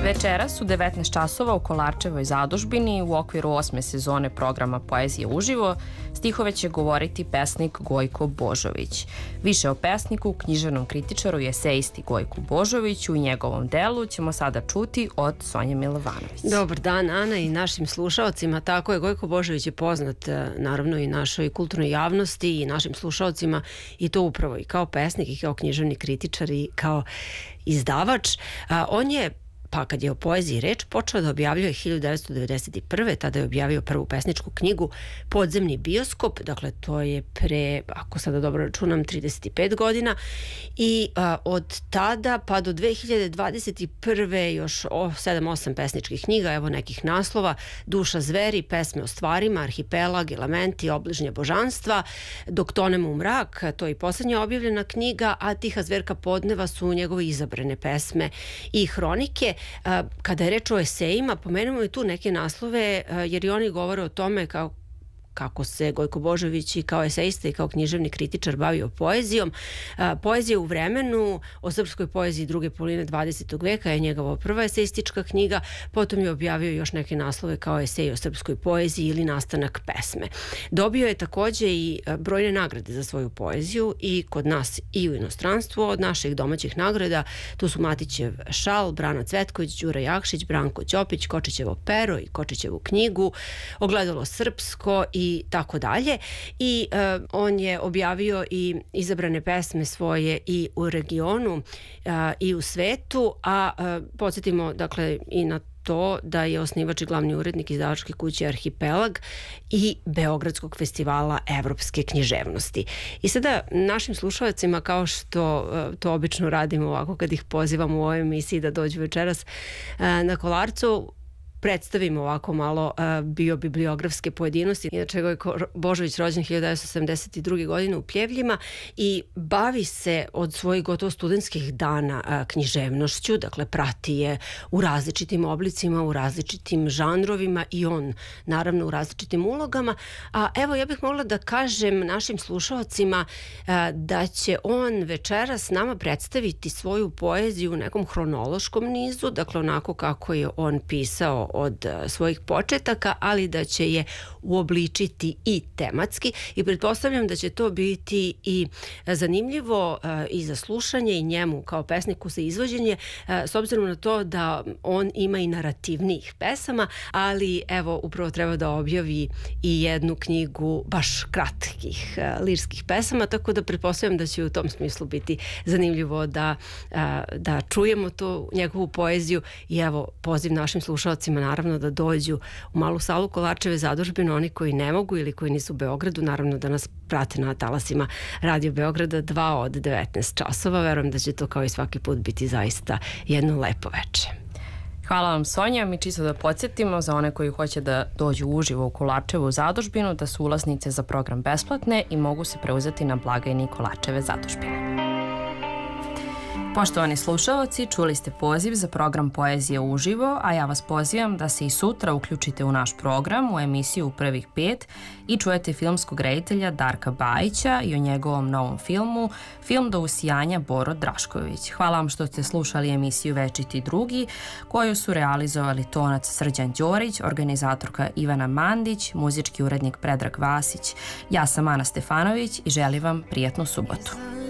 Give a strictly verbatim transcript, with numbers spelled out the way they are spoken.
Večeras u devetnaest časova u Kolarčevoj zadužbini u okviru osme sezone programa Poezije uživo stihove će govoriti pesnik Gojko Božović. Više o pesniku, književnom kritičaru i esejisti Gojku Božoviću i njegovom delu ćemo sada čuti od Sonje Milovanović. Dobar dan, Ana, i našim slušaocima. Tako je, Gojko Božović je poznat naravno i našoj kulturnoj javnosti i našim slušaocima, i to upravo i kao pesnik i kao književni kritičar i kao izdavač. A, on je Pa kad je o poeziji reč, počeo da objavljuje hiljadu devetsto devedeset prve. Tada je objavio prvu pesničku knjigu Podzemni bioskop, dakle to je pre, ako sada dobro računam, trideset pet godina, i a, od tada pa do dve hiljade dvadeset prve još sedam osam pesničkih knjiga, evo nekih naslova: Duša zveri, Pesme o stvarima, Arhipelag, Elementi, Obližnje božanstva, Dok tonemo u mrak, to je i poslednja objavljena knjiga, a Tiha zverka podneva su njegove izabrane pesme i hronike. Kada je reč o esejima, pomenemo i tu neke naslove, jer i oni govore o tome kao kako se Gojko Božović i kao esejista i kao književni kritičar bavio poezijom. Poezija u vremenu, o srpskoj poeziji druge polovine dvadesetog veka je njegova prva esejistička knjiga, potom je objavio još neke naslove kao Esej o srpskoj poeziji ili Nastanak pesme. Dobio je takođe i brojne nagrade za svoju poeziju i kod nas i u inostranstvu. Od naših domaćih nagrada tu su Matićev šal, Brana Cvetković, Đura Jakšić, Branko Ćopić, Kočićevo pero i Kočićevu knjigu, Ogledalo srpsko i i tako dalje. I uh, on je objavio i izabrane pesme svoje i u regionu uh, i u svetu, a uh, podsjetimo dakle i na to da je osnivač i glavni urednik izdavačke kuće Arhipelag i Beogradskog festivala evropske književnosti. I sada našim slušalcima, kao što uh, to obično radimo ovako kad ih pozivamo u ovoj emisiji da dođu večeras uh, na Kolarcu, predstavimo ovako malo uh, biobibliografske pojedinosti. Inače, Gojko Božović rođen hiljadu devetsto sedamdeset druge. godine u Pljevljima i bavi se od svojih gotovo studentskih dana uh, književnošću, dakle prati je u različitim oblicima, u različitim žanrovima i on naravno u različitim ulogama. A evo, ja bih mogla da kažem našim slušalcima uh, da će on večeras nama predstaviti svoju poeziju u nekom hronološkom nizu, dakle onako kako je on pisao od svojih početaka, ali da će je uobličiti i tematski, i pretpostavljam da će to biti i zanimljivo i za slušanje i njemu kao pesniku za izvođenje, s obzirom na to da on ima i narativnijih pesama, ali evo upravo treba da objavi i jednu knjigu baš kratkih lirskih pesama, tako da pretpostavljam da će u tom smislu biti zanimljivo da, da čujemo tu njegovu poeziju. I evo, poziv našim slušalcima naravno da dođu u malu salu Kolarčeve zadužbine, oni koji ne mogu ili koji nisu u Beogradu, naravno da nas prate na talasima Radio Beograda dva od devetnaest časova. Verujem da će to kao i svaki put biti zaista jedno lepo veče. Hvala vam, Sonja. Mi čisto da podsjetimo za one koji hoće da dođu uživo u Kolarčevu zadužbinu da su ulaznice za program besplatne i mogu se preuzeti na blagajni Kolarčeve zadužbine. Poštovani slušaoci, čuli ste poziv za program Poezije uživo, a ja vas pozivam da se i sutra uključite u naš program, u emisiju Prvih pet, i čujete filmskog reditelja Darka Bajića i o njegovom novom filmu Film do usijanja Boro Drašković. Hvala vam što ste slušali emisiju Večiti drugi, koju su realizovali tonac Srđan Đorić, organizatorka Ivana Mandić, muzički urednik Predrag Vasić. Ja sam Ana Stefanović i želim vam prijatnu subotu.